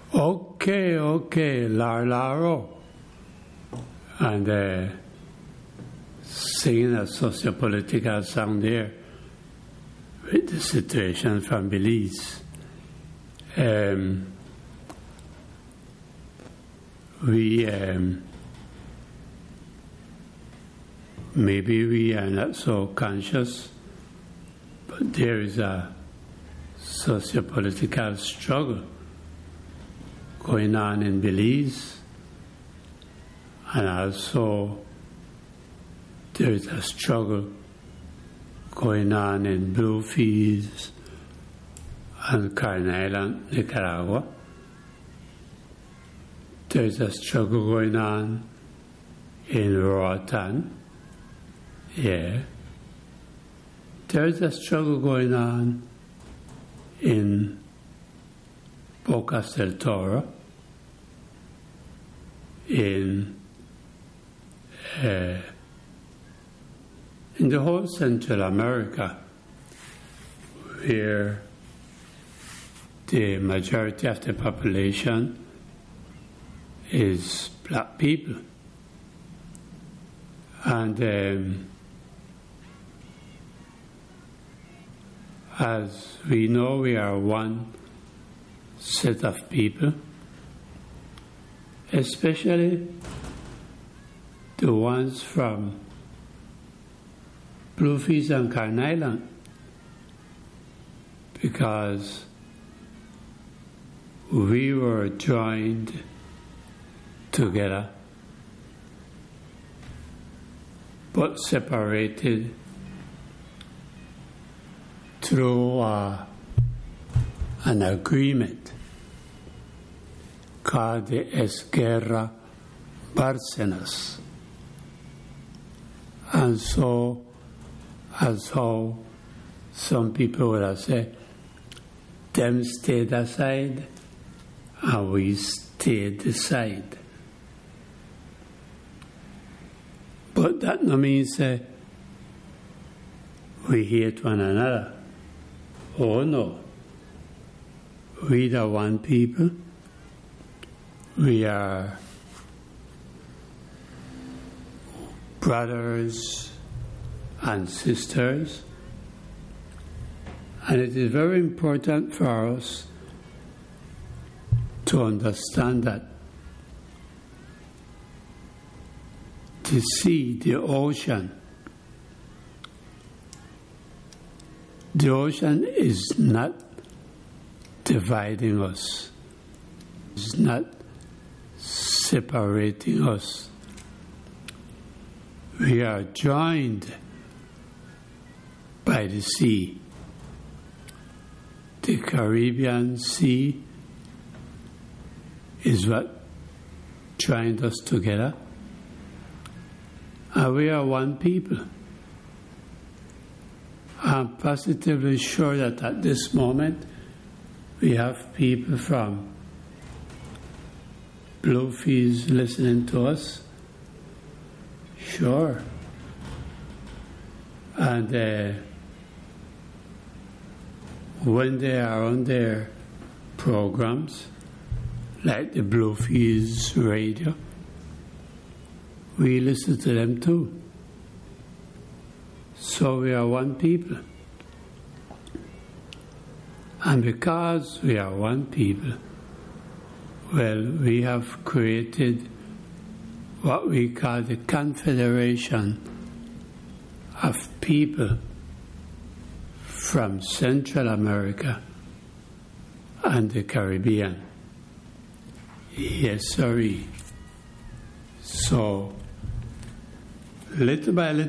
Okay, Laro. And singing a socio-political song there with the situation from Belize. Maybe we are not so conscious, but there is a socio-political struggle going on in Belize, and also there is a struggle going on in Bluefields and Carn Island, Nicaragua. There is a struggle going on in Roatan. Yeah. There is a struggle going on in Bocas del Toro, in the whole Central America, where the majority of the population is black people. And as we know, we are one set of people, especially the ones from Bluefields and Carn Island, because we were joined together but separated through an agreement called the Esguerra Bárcenas. And so, as how some people would have said, them stayed aside and we stayed aside. But that no means we hate one another. Oh no. We are one people. We are brothers and sisters. And it is very important for us to understand that the sea, the ocean is not dividing us, it's not separating us. We are joined by the sea. The Caribbean Sea is what joined us together. And we are one people. I'm positively sure that at this moment we have people from Bluefields listening to us. Sure. And when they are on their programs, like the Bluefields radio, we listen to them too. So we are one people. And because we are one people, well, we have created what we call the Confederation of People from Central America and the Caribbean. Yes, sorry. So, little by little,